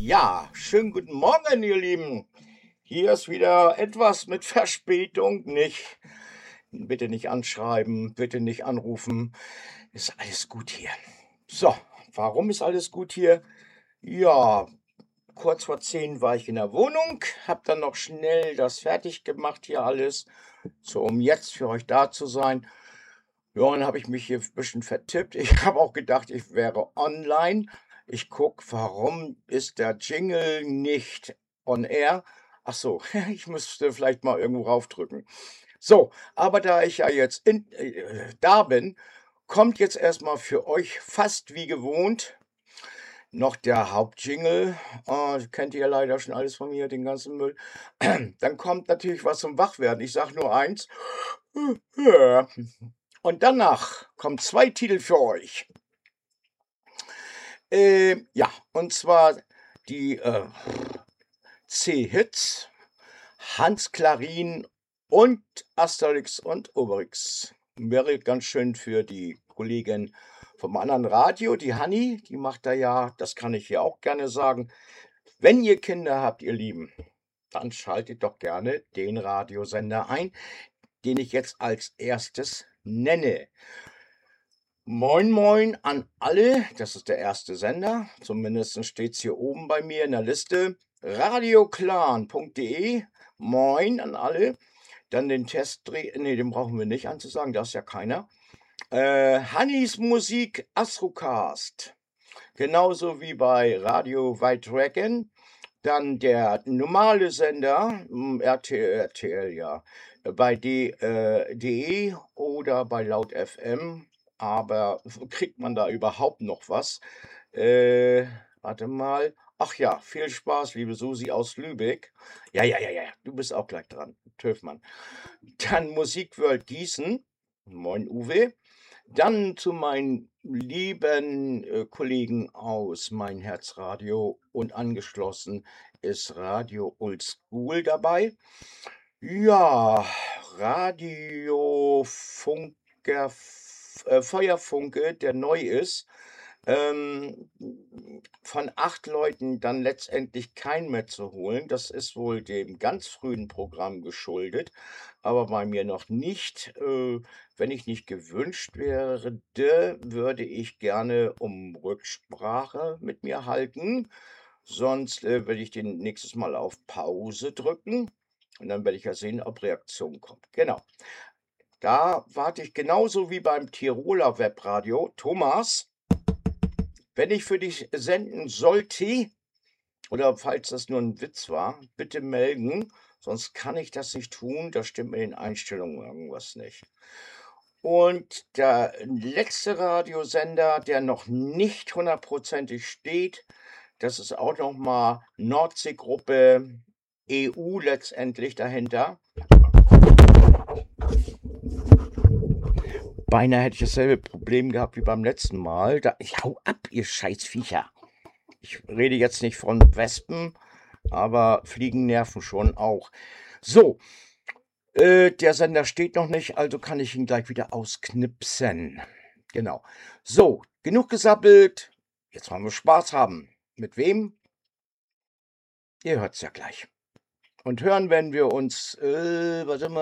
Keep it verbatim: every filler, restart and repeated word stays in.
Ja, schönen guten Morgen, ihr Lieben. Hier ist wieder etwas mit Verspätung. Nicht, bitte nicht anschreiben, bitte nicht anrufen. Ist alles gut hier. So, warum ist alles gut hier? Ja, kurz vor zehn war ich in der Wohnung, hab dann noch schnell das fertig gemacht hier alles, so um jetzt für euch da zu sein. Ja, und dann habe ich mich hier ein bisschen vertippt. Ich habe auch gedacht, ich wäre online. Ich gucke, warum ist der Jingle nicht on air? Ach so, ich müsste vielleicht mal irgendwo raufdrücken. So, aber da ich ja jetzt in, äh, da bin, kommt jetzt erstmal für euch fast wie gewohnt noch der Hauptjingle. Äh, kennt ihr ja leider schon alles von mir, den ganzen Müll. Dann kommt natürlich was zum Wachwerden. Ich sage nur eins. Und danach kommen zwei Titel für euch. Ähm, ja, und zwar die äh, C-Hits, Hans Klarin und Asterix und Obelix. Wäre ganz schön für die Kollegin vom anderen Radio, die Hanni, die macht da ja, das kann ich hier auch gerne sagen, wenn ihr Kinder habt, ihr Lieben, dann schaltet doch gerne den Radiosender ein, den ich jetzt als erstes nenne. Moin Moin an alle, das ist der erste Sender, zumindest steht es hier oben bei mir in der Liste, radioclan punkt de, moin an alle, dann den Testdreh, ne, den brauchen wir nicht anzusagen, da ist ja keiner, äh, Hannis Musik Astrocast, genauso wie bei Radio White Dragon, dann der normale Sender, hm, R T L, R T L ja, bei D, äh, de oder bei Laut F M, aber kriegt man da überhaupt noch was? Äh, warte mal. Ach ja, viel Spaß, liebe Susi aus Lübeck. Ja, ja, ja, ja, du bist auch gleich dran, Töfmann. Dann Musikworld Gießen. Moin, Uwe. Dann zu meinen lieben äh, Kollegen aus Mein Herzradio und angeschlossen ist Radio Oldschool dabei. Ja, Radio Funker, F- äh, Feuerfunke, der neu ist. Ähm, von acht Leuten dann letztendlich keinen mehr zu holen. Das ist wohl dem ganz frühen Programm geschuldet, aber bei mir noch nicht. Äh, wenn ich nicht gewünscht wäre, würde ich gerne um Rücksprache mit mir halten. Sonst äh, werde ich den nächstes Mal auf Pause drücken und dann werde ich ja sehen, ob Reaktion kommt. Genau. Da warte ich genauso wie beim Tiroler Webradio. Thomas, wenn ich für dich senden sollte, oder falls das nur ein Witz war, bitte melden, sonst kann ich das nicht tun. Da stimmt mit den Einstellungen irgendwas nicht. Und der letzte Radiosender, der noch nicht hundertprozentig steht, das ist auch noch mal Nordseegruppe E U letztendlich dahinter. Beinahe hätte ich dasselbe Problem gehabt wie beim letzten Mal. Da, hau ab, ihr Scheißviecher. Ich rede jetzt nicht von Wespen, aber Fliegen nerven schon auch. So, äh, der Sender steht noch nicht, also kann ich ihn gleich wieder ausknipsen. Genau. So, genug gesappelt. Jetzt wollen wir Spaß haben. Mit wem? Ihr hört's ja gleich. Und hören werden wir uns, äh, warte mal.